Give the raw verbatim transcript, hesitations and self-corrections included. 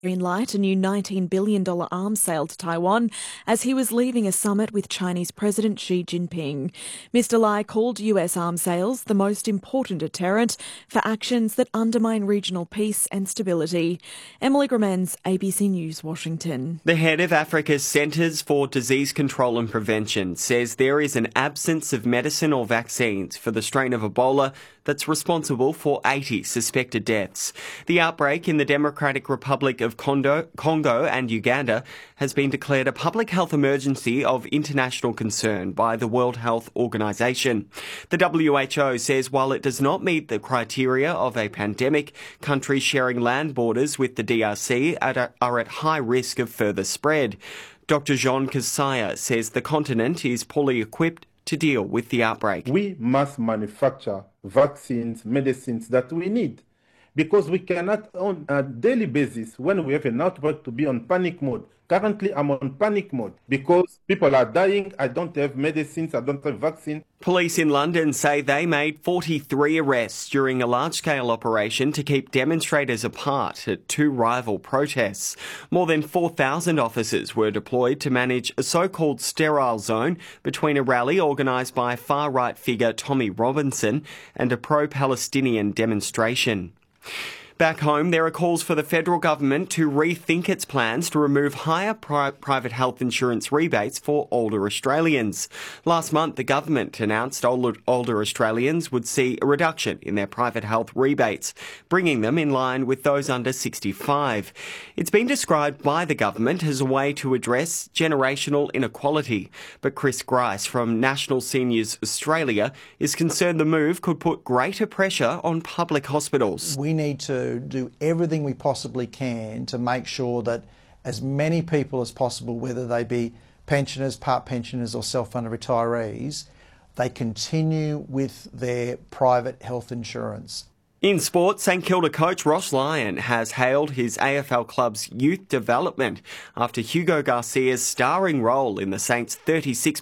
greenlight a new nineteen billion dollars arms sale to Taiwan as he was leaving a summit with Chinese President Xi Jinping. Mister Lai called U S arms sales the most important deterrent for actions that undermine regional peace and stability. Emily Gramens, A B C News, Washington. The head of Africa's Centres for Disease Control and Prevention says there is an absence of medicine or vaccines for the strain of Ebola that's responsible for eighty suspected deaths. The outbreak in the Democratic Republic of Congo, Congo and Uganda has been declared a public health emergency of international concern by the World Health Organization. The W H O says while it does not meet the criteria of a pandemic, countries sharing land borders with the D R C are at high risk of further spread. Doctor Jean Kasaya says the continent is poorly equipped to deal with the outbreak. We must manufacture vaccines, medicines that we need, because we cannot on a daily basis, when we have an outbreak, to be on panic mode. Currently, I'm on panic mode because people are dying. I don't have medicines. I don't have vaccine. Police in London say they made forty-three arrests during a large-scale operation to keep demonstrators apart at two rival protests. More than four thousand officers were deployed to manage a so-called sterile zone between a rally organised by far-right figure Tommy Robinson and a pro-Palestinian demonstration. Back home, there are calls for the federal government to rethink its plans to remove higher pri- private health insurance rebates for older Australians. Last month, the government announced older, older Australians would see a reduction in their private health rebates, bringing them in line with those under sixty-five. It's been described by the government as a way to address generational inequality. But Chris Grice from National Seniors Australia is concerned the move could put greater pressure on public hospitals. We need to do everything we possibly can to make sure that as many people as possible, whether they be pensioners, part pensioners or self-funded retirees, they continue with their private health insurance. In sport, St Kilda coach Ross Lyon has hailed his A F L club's youth development after Hugo Garcia's starring role in the Saints' thirty-six